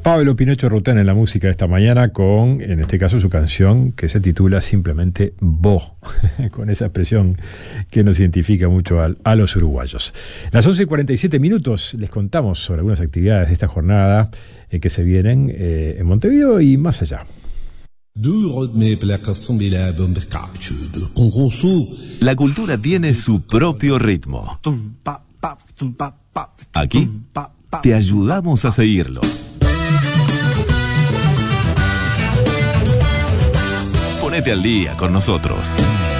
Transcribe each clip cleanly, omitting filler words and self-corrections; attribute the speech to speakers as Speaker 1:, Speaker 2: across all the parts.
Speaker 1: Pablo Pinocho Rutén en la música de esta mañana con, en este caso, su canción que se titula simplemente Vos, con esa expresión que nos identifica mucho a los uruguayos. Las 11:47 les contamos sobre algunas actividades de esta jornada que se vienen en Montevideo y más allá.
Speaker 2: La cultura tiene su propio ritmo. Aquí te ayudamos a seguirlo. Ponete al día con nosotros.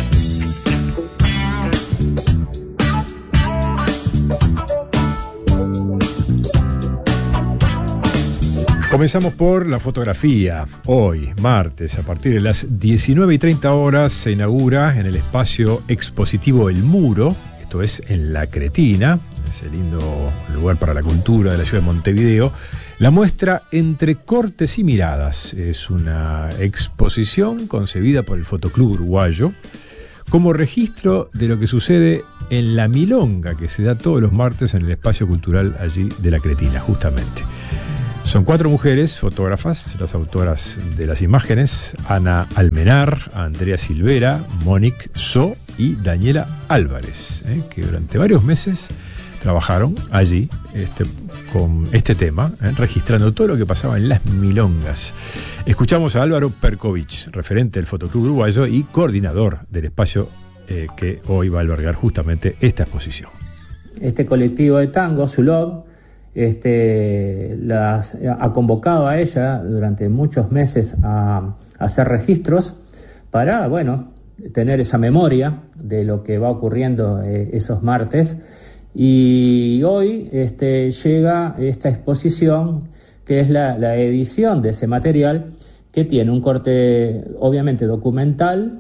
Speaker 1: Comenzamos por la fotografía. Hoy, martes, a partir de las 19:30 se inaugura en el espacio expositivo El Muro, esto es en La Cretina, ese lindo lugar para la cultura de la ciudad de Montevideo, la muestra Entre Cortes y Miradas. Es una exposición concebida por el Fotoclub Uruguayo como registro de lo que sucede en la milonga que se da todos los martes en el espacio cultural allí de La Cretina, justamente. Son 4 mujeres fotógrafas, las autoras de las imágenes: Ana Almenar, Andrea Silvera, Mónica So y Daniela Álvarez, que durante varios meses trabajaron allí con este tema, registrando todo lo que pasaba en las milongas. Escuchamos a Álvaro Perkovich, referente del Fotoclub Uruguayo y coordinador del espacio que hoy va a albergar justamente esta exposición.
Speaker 3: Este colectivo de tango, Zulov, las ha convocado a ella durante muchos meses a hacer registros para, tener esa memoria de lo que va ocurriendo esos martes. Y hoy llega esta exposición, que es la edición de ese material, que tiene un corte obviamente documental,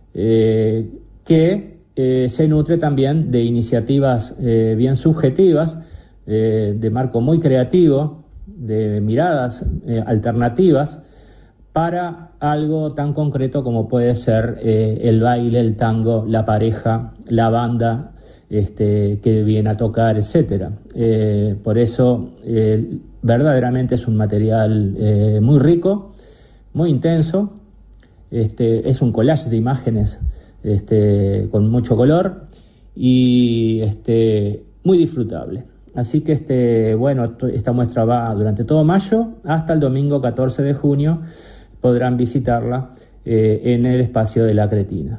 Speaker 3: que se nutre también de iniciativas bien subjetivas, de marco muy creativo, de miradas alternativas para algo tan concreto como puede ser el baile, el tango, la pareja, la banda que viene a tocar, etcétera. Por eso verdaderamente es un material muy rico, muy intenso. Es un collage de imágenes con mucho color y muy disfrutable. Así que esta muestra va durante todo mayo hasta el domingo 14 de junio. Podrán visitarla en el espacio de La Cretina.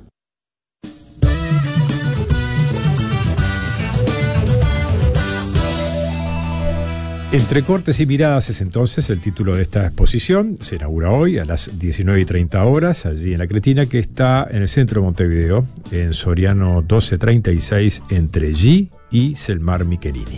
Speaker 1: Entre Cortes y Miradas es entonces el título de esta exposición. Se inaugura hoy a las 19:30 allí en La Cretina, que está en el centro de Montevideo, en Soriano 1236, entre G y Selmar Michelini.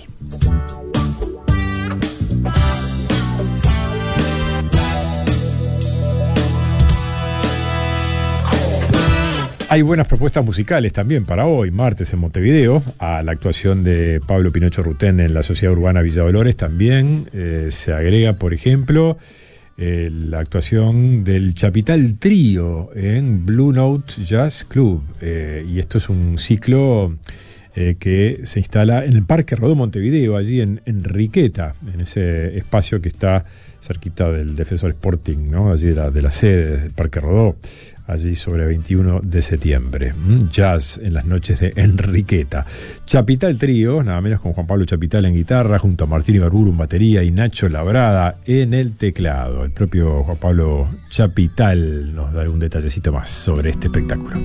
Speaker 1: Hay buenas propuestas musicales también para hoy, martes, en Montevideo. A la actuación de Pablo Pinocho Rutén en la Sociedad Urbana Villa Dolores también se agrega, por ejemplo, la actuación del Chapital Trío en Blue Note Jazz Club. Y esto es un ciclo que se instala en el Parque Rodó Montevideo, allí en Enriqueta, en ese espacio que está cerquita del Defensor Sporting, ¿no? Allí de la sede del Parque Rodó, allí sobre 21 de septiembre. Jazz en las noches de Enriqueta. Chapital Trío, nada menos, con Juan Pablo Chapital en guitarra, junto a Martín Ibarburu en batería y Nacho Labrada en el teclado. El propio Juan Pablo Chapital nos da un detallecito más sobre este espectáculo.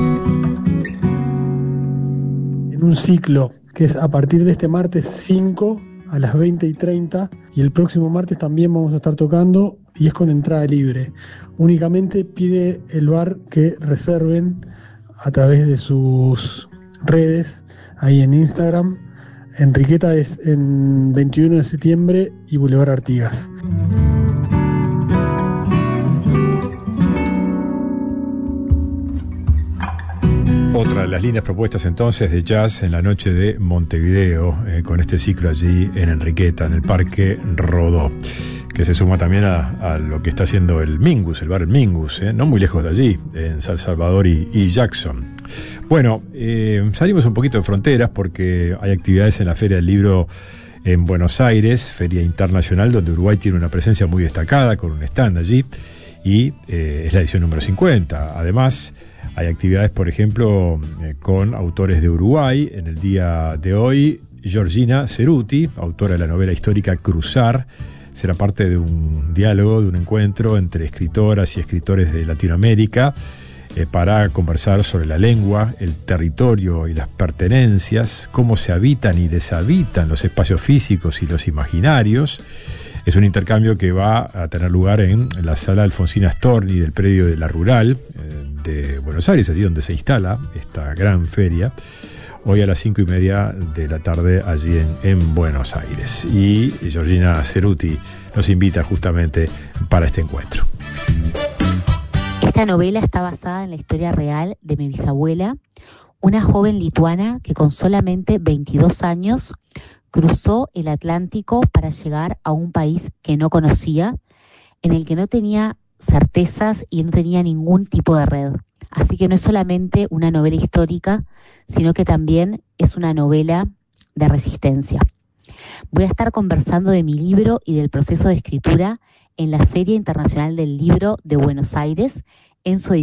Speaker 4: En un ciclo que es a partir de este martes 5 a las 20:30, y el próximo martes también vamos a estar tocando, y es con entrada libre. Únicamente pide el bar que reserven a través de sus redes, ahí en Instagram. Enriqueta es en 21 de septiembre y Boulevard Artigas.
Speaker 1: Otra de las lindas propuestas entonces de jazz en la noche de Montevideo, con este ciclo allí en Enriqueta, en el Parque Rodó, que se suma también a lo que está haciendo el Mingus, el bar El Mingus, no muy lejos de allí, en San Salvador y Jackson. Bueno, salimos un poquito de fronteras porque hay actividades en la Feria del Libro en Buenos Aires, Feria Internacional, donde Uruguay tiene una presencia muy destacada, con un stand allí, y es la edición número 50. Además, hay actividades, por ejemplo, con autores de Uruguay. En el día de hoy, Georgina Ceruti, autora de la novela histórica Cruzar, será parte de un diálogo, de un encuentro entre escritoras y escritores de Latinoamérica para conversar sobre la lengua, el territorio y las pertenencias, cómo se habitan y deshabitan los espacios físicos y los imaginarios. Es un intercambio que va a tener lugar en la sala Alfonsina Storni del predio de La Rural de Buenos Aires, allí donde se instala esta gran feria, hoy a las 5:30 de la tarde allí en Buenos Aires. Y Georgina Ceruti nos invita justamente para este encuentro.
Speaker 5: Esta novela está basada en la historia real de mi bisabuela, una joven lituana que con solamente 22 años cruzó el Atlántico para llegar a un país que no conocía, en el que no tenía certezas y no tenía ningún tipo de red. Así que no es solamente una novela histórica, sino que también es una novela de resistencia. Voy a estar conversando de mi libro y del proceso de escritura en la Feria Internacional del Libro de Buenos Aires, en su edición